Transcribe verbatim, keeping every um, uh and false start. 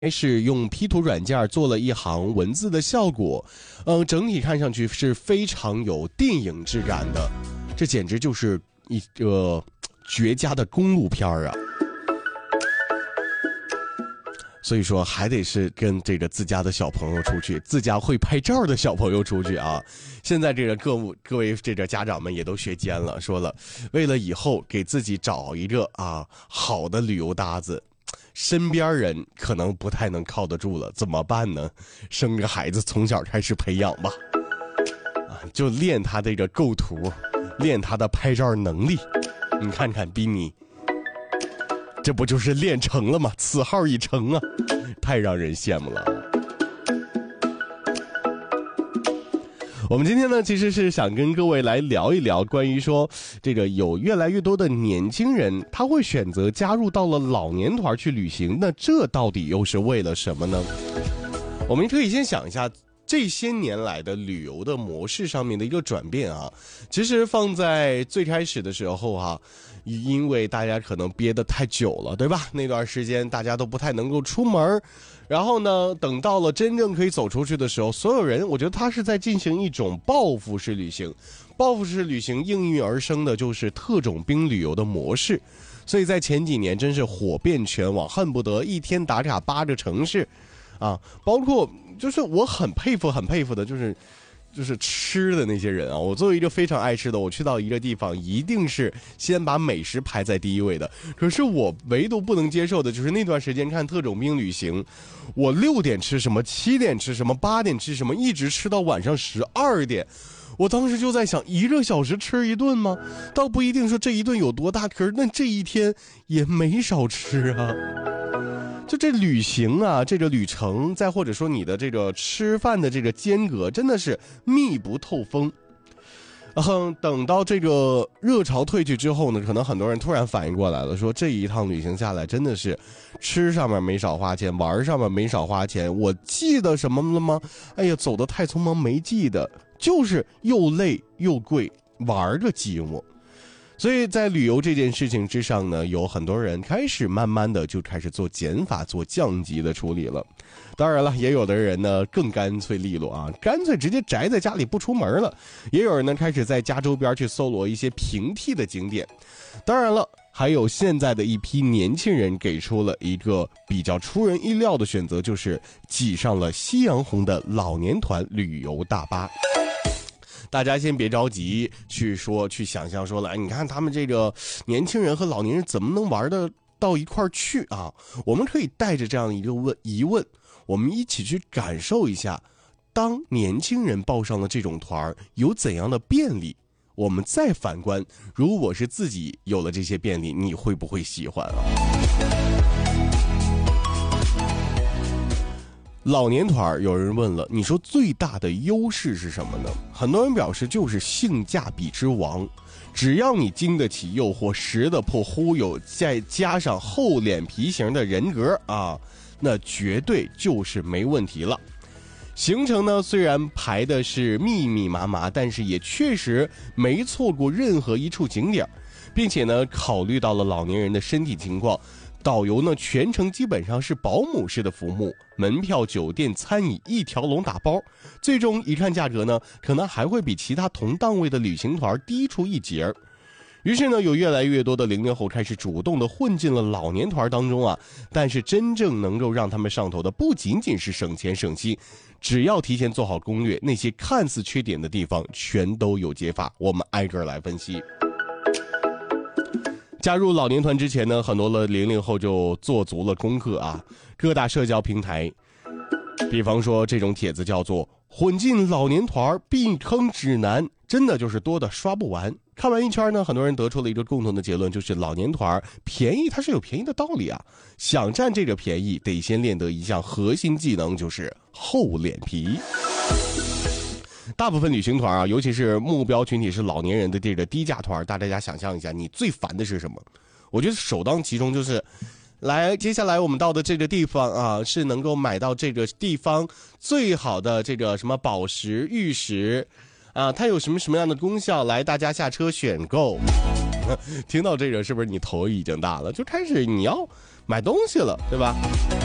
是用 P 图软件做了一行文字的效果，嗯，整体看上去是非常有电影质感的，这简直就是一个绝佳的公路片啊！所以说还得是跟这个自家的小朋友出去，自家会拍照的小朋友出去啊！现在这个各各位这个家长们也都学尖了，说了，为了以后给自己找一个啊好的旅游搭子。身边人可能不太能靠得住了，怎么办呢？生个孩子从小开始培养吧，啊，就练他这个构图，练他的拍照能力。你看看比你，这不就是练成了吗？此号已成啊，太让人羡慕了。我们今天呢，其实是想跟各位来聊一聊关于说这个有越来越多的年轻人他会选择加入到了老年团去旅行，那这到底又是为了什么呢？我们可以先想一下这些年来的旅游的模式上面的一个转变啊。其实放在最开始的时候啊，因为大家可能憋得太久了，对吧？那段时间大家都不太能够出门，然后呢，等到了真正可以走出去的时候，所有人我觉得他是在进行一种报复式旅行。报复式旅行应运而生的就是特种兵旅游的模式，所以在前几年真是火遍全网，恨不得一天打卡八个城市啊。包括就是我很佩服很佩服的就是就是吃的那些人啊，我作为一个非常爱吃的，我去到一个地方一定是先把美食排在第一位的。可是我唯独不能接受的就是那段时间看特种兵旅行，我六点吃什么，七点吃什么，八点吃什么，一直吃到晚上十二点。我当时就在想，一个小时吃一顿吗？倒不一定说这一顿有多大，可是那这一天也没少吃啊。就这旅行啊，这个旅程，再或者说你的这个吃饭的这个间隔，真的是密不透风。嗯，等到这个热潮退去之后呢，可能很多人突然反应过来了，说这一趟旅行下来，真的是吃上面没少花钱，玩上面没少花钱。我记得什么了吗？哎呀，走得太匆忙没记得，就是又累又贵，玩个寂寞。所以在旅游这件事情之上呢，有很多人开始慢慢的就开始做减法，做降级的处理了。当然了，也有的人呢更干脆利落啊，干脆直接宅在家里不出门了。也有人呢开始在家周边去搜罗一些平替的景点。当然了，还有现在的一批年轻人给出了一个比较出人意料的选择，就是挤上了夕阳红的老年团旅游大巴。大家先别着急去说去想象说了，哎，你看他们这个年轻人和老年人怎么能玩得到一块儿去啊？我们可以带着这样一个问疑问，我们一起去感受一下，当年轻人报上了这种团有怎样的便利？我们再反观，如果是自己有了这些便利，你会不会喜欢啊？老年团有人问了，你说最大的优势是什么呢？很多人表示就是性价比之王，只要你经得起诱惑，识得破忽悠，再加上厚脸皮型的人格啊，那绝对就是没问题了。行程呢虽然排的是密密麻麻，但是也确实没错过任何一处景点，并且呢考虑到了老年人的身体情况，导游呢全程基本上是保姆式的服务，门票、酒店、餐饮一条龙打包，最终一看价格呢，可能还会比其他同档位的旅行团低出一截。于是呢，有越来越多的零零后开始主动的混进了老年团当中啊。但是真正能够让他们上头的不仅仅是省钱省心，只要提前做好攻略，那些看似缺点的地方全都有解法。我们挨个来分析。加入老年团之前呢，很多的零零后就做足了功课啊。各大社交平台，比方说这种帖子叫做混进老年团避坑指南，真的就是多的刷不完。看完一圈呢，很多人得出了一个共同的结论，就是老年团便宜它是有便宜的道理啊。想占这个便宜，得先练得一项核心技能，就是厚脸皮。大部分旅行团啊，尤其是目标群体是老年人的这个低价团，大家想象一下，你最烦的是什么？我觉得首当其冲就是来，接下来我们到的这个地方啊，是能够买到这个地方最好的这个什么宝石、玉石啊，它有什么什么样的功效？来，大家下车选购。听到这个，是不是你头已经大了？就开始你要买东西了，对吧？